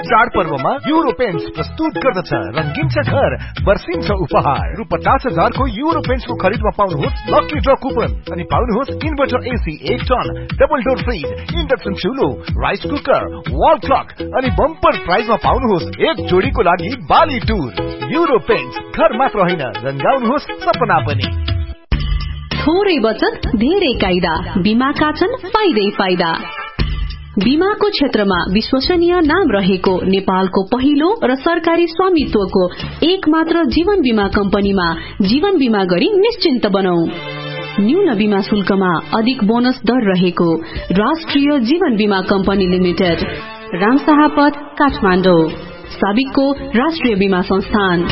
चाडपर्वमा euro paints प्रस्तुत गर्दछ रंगीन छ घर वर्षिन्छ उपहार रु 50,000 को युरो पेन्ट्स को खरिदमा पाउनुहोस् लकी ड्र कुपन अनि पाउनुहोस् inverter AC 1 ton double door fridge induction चुलो rice cooker wall clock अनि बम्पर प्राइजमा पाउनुहोस् एक जोडीको लागि बाली टुर युरो पेन्ट्स घर मात्र होइन रंगाउनुहोस् सपना पनि। थोरै बचत धेरै कायदा बीमाका छन् फाइदै फाइदा। बीमाको क्षेत्रमा विश्वसनीय नाम रहेको नेपालको पहिलो र सरकारी स्वामित्वको एक मात्र जीवन बीमा कम्पनीमा जीवन बीमा गरी निश्चिन्त बनौ। न्यून बीमा शुल्कमा अधिक बोनस दर रहेको राष्ट्रिय जीवन बीमा कम्पनी लिमिटेड, रामशाहपथ, काठमाडौँ। साबिकको राष्ट्रिय बीमा संस्थान।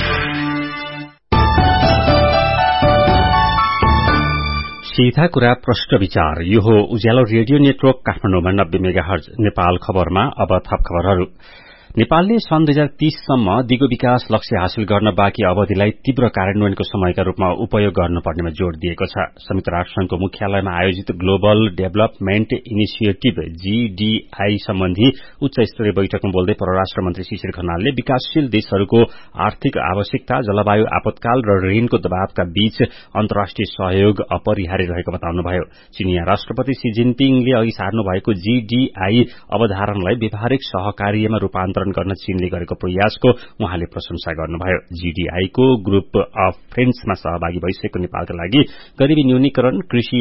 सीधा कुरा प्रश्न विचार। यो हो उज्यालो रेडियो नेटवर्क काठमाडौँमा 90 मेगाहर्ज नेपाल खबरमा। अब थप खबरहरू। नेपालले सन् 2030 सम्म दिगो विकास लक्ष्य हासिल गर्न बाँकी अवधिलाई तीव्र कार्यान्वयनको समयका रूपमा उपयोग गर्नुपर्नेमा जोड़ दिएको छ। संयुक्त राष्ट्र संघको मुख्यालयमा आयोजित ग्लोबल डेभलपमेन्ट इनिशिएटिभ जीडीआई सम्बन्धी उच्च स्तरीय बैठकमा बोल्दै परराष्ट्र मन्त्री शिशिर खनालले विकासशील देशहरूको आर्थिक आवश्यकता, जलवायु आपतकाल र ऋणको दबावका बीच अन्तर्राष्ट्रिय सहयोग अपरिहार्य रहेको बताउनुभयो। चीनिया राष्ट्रपति शी जिनपिङले अघि सार्नु भएको जीडीआई अवधारणालाई व्यावहारिक सहकार्यमा रूपान्तरण गर्न चीनले गरेको प्रयासको उहाँले प्रशंसा गर्नुभयो। जीडीआईको ग्रुप अफ फ्रेन्ड्समा सहभागी भइसकेको नेपालका लागि गरीबी न्यूनीकरण, कृषि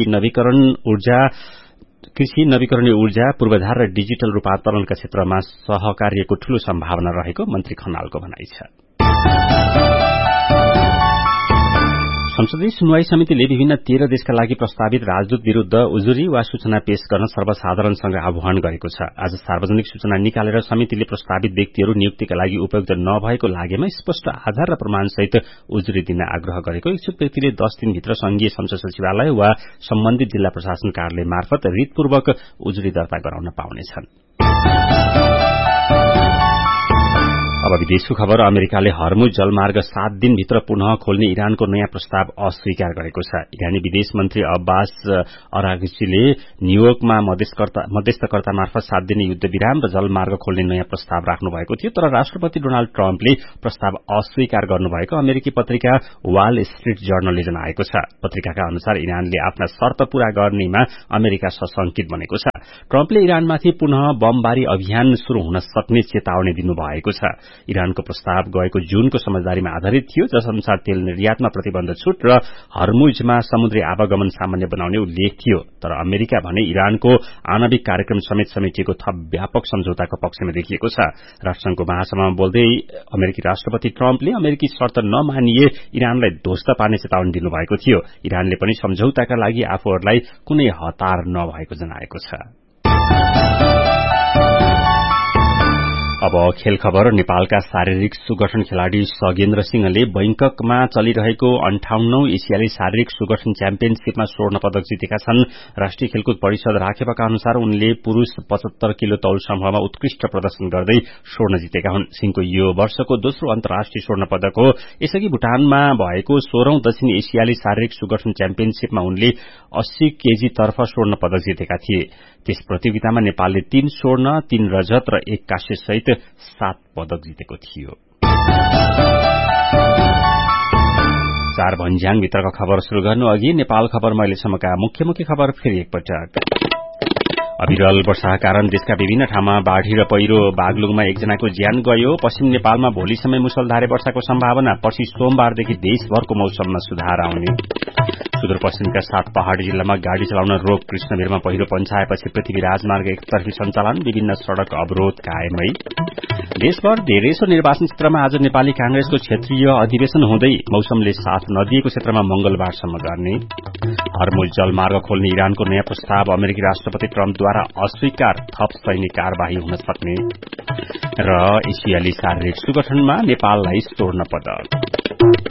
नवीकरणीय ऊर्जा, पूर्वाधार र डिजिटल रूपान्तरणका क्षेत्रमा सहकार्यको ठूलो सम्भावना रहेको मन्त्री खनालको भनाइ छ। संसदीय सुनवाई समितिले विभिन्न 13 देशका लागि प्रस्तावित राजदूत विरूद्ध उजुरी वा सूचना पेश गर्न सर्वसाधारणसँग आह्वान गरेको छ। आज सार्वजनिक सूचना निकालेर समितिले प्रस्तावित व्यक्तिहरू नियुक्तिका लागि उपयुक्त नभएको लागेमा स्पष्ट आधार र प्रमाणसहित उजुरी दिन आग्रह गरेको इच्छुक व्यक्तिले 10 दिनभित्र संघीय संसद सचिवालय वा सम्बन्धित जिल्ला प्रशासन कार्यालय मार्फत रितपूर्वक उजुरी दर्ता गराउन पाउनेछन्। अब विदेशको खबर। अमेरिकाले हर्मुज जलमार्ग 7 दिनभित्र पुनः खोल्ने इरानको नयाँ प्रस्ताव अस्वीकार गरेको छ। इरानी विदेश मन्त्री अब्बास अरागचीले न्यूयोर्कमा मध्यस्थकर्ता मार्फत 7 दिने युद्ध विराम र जलमार्ग खोल्ने नयाँ प्रस्ताव राख्नु भएको थियो, तर राष्ट्रपति डोनाल्ड ट्रम्पले प्रस्ताव अस्वीकार गर्नुभएको अमेरिकी पत्रिका वाल स्ट्रीट जर्नलले जनाएको छ। पत्रिकाका अनुसार इरानले आफ्ना शर्त पूरा गर्नेमा अमेरिका सशंकित बनेको छ। ट्रम्पले इरानमाथि पुनः बमबारी अभियान शुरू हुन सक्ने चेतावनी दिनुभएको छ। इरानको प्रस्ताव गएको जूनको समझदारीमा आधारित थियो, जसअनुसार तेल निर्यातमा प्रतिबन्ध छूट र हर्मुजमा समुद्री आवागमन सामान्य बनाउने उल्लेख थियो। तर अमेरिका भने इरानको आणविक कार्यक्रम समेत समेटिएको थप व्यापक सम्झौताको पक्षमा देखिएको छ। राष्ट्रसंघको महासभामा बोल्दै अमेरिकी राष्ट्रपति ट्रम्पले अमेरिकी शर्त नमानिए इरानलाई ध्वस्त पार्ने चेतावनी दिनुभएको थियो। इरानले पनि सम्झौताका लागि आफूहरूलाई कुनै हतार नभएको जनाएको छ। अब खेल खबर। नेपालका शारीरिक सुगठन खेलाड़ी सगेन्द्र सिंहले बैंककमा चलिरहेको 58औं एशियाली शारीरिक सुगठन च्याम्पियनशीपमा स्वर्ण पदक जितेका छन्। राष्ट्रिय खेलकुद परिषद राखेपका अनुसार उनले पुरूष 75 किलो तौल समूहमा उत्कृष्ट प्रदर्शन गर्दै स्वर्ण जितेका हुन्। सिंहको यो वर्षको दोस्रो अन्तर्राष्ट्रिय स्वर्ण पदक हो। यसअघि भूटानमा भएको 16औं दक्षिण एशियाली शारीरिक सुगठन च्याम्पियनशीपमा उनले 80 केजी तर्फ स्वर्ण पदक जितेका थिए। त्यस प्रतियोगितामा नेपालले 3 स्वर्ण, 3 रजत र 1 कांस्य सहित 7 पदक जितेको थियो। 4 भन्ज्याङ भित्रका खबर शुरू गर्नु अघि नेपाल खबरमा अहिलेसम्मका मुख्य खबर फेरि एकपटक। अविरल वर्षाका कारण देशका विभिन्न ठाउँमा बाढ़ी र पहिरो। बागलुङमा एकजनाको ज्यान गयो। पश्चिम नेपालमा भोलिसम्म मुसलधारे वर्षाको सम्भावना। पर्सि सोमबारदेखि देशभरको मौसममा सुधार आउने। सुदूरपश्चिमका 7 पहाड़ी जिल्लामा गाड़ी चलाउन रोक। कृष्णवीरमा पहिरो पन्छाएपछि पृथ्वी राजमार्ग एकतर्फी सञ्चालन। विभिन्न सड़क अवरोध कायमै। देशभर धेरैसो निर्वाचन क्षेत्रमा आज नेपाली कांग्रेसको क्षेत्रीय अधिवेशन हुँदै मौसमले साथ नदिएको क्षेत्रमा मंगलबारसम्म गर्ने। हर्मुज जलमार्ग खोल्ने इरानको नयाँ प्रस्ताव अमेरिकी राष्ट्रपति ट्रम्पद्वारा अस्वीकार। थप सैनिक कार्यवाही हुन सक्ने। र एशियाली शारीरिक सुगठनमा नेपाललाई स्वर्ण पदक।